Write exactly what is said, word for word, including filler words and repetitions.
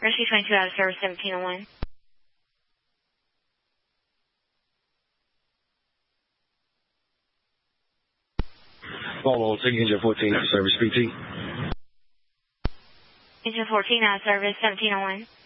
Rescue twenty-two out of service seventeen oh one. Follow, take engine fourteen out of service, P T. Engine fourteen out of service seventeen oh one.